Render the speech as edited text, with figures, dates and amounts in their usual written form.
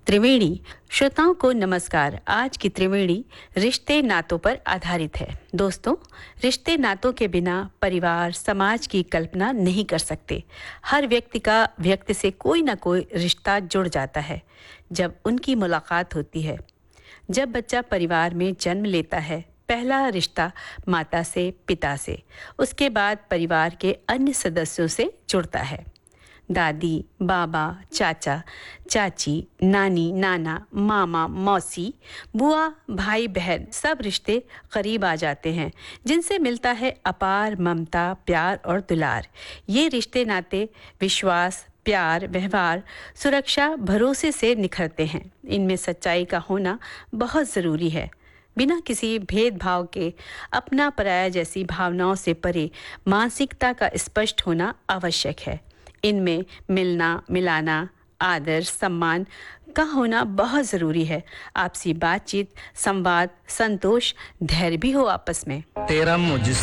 त्रिवेणी। श्रोताओं को नमस्कार। आज की त्रिवेणी रिश्ते नातों पर आधारित है। दोस्तों, रिश्ते नातों के बिना परिवार समाज की कल्पना नहीं कर सकते। हर व्यक्ति का व्यक्ति से कोई ना कोई रिश्ता जुड़ जाता है जब उनकी मुलाकात होती है। जब बच्चा परिवार में जन्म लेता है, पहला रिश्ता माता से, पिता से, उसके बाद परिवार के अन्य सदस्यों से जुड़ता है। दादी, बाबा, चाचा, चाची, नानी, नाना, मामा, मौसी, बुआ, भाई, बहन, सब रिश्ते करीब आ जाते हैं, जिनसे मिलता है अपार ममता, प्यार और दुलार। ये रिश्ते नाते विश्वास, प्यार, व्यवहार, सुरक्षा, भरोसे से निखरते हैं। इनमें सच्चाई का होना बहुत ज़रूरी है। बिना किसी भेदभाव के अपना पराया जैसी भावनाओं से परे मानसिकता का स्पष्ट होना आवश्यक है। इनमें मिलना, मिलाना, आदर, सम्मान का होना बहुत ज़रूरी है। आपसी बातचीत, संवाद, संतोष, धैर्य भी हो आपस में। तेरा मुझ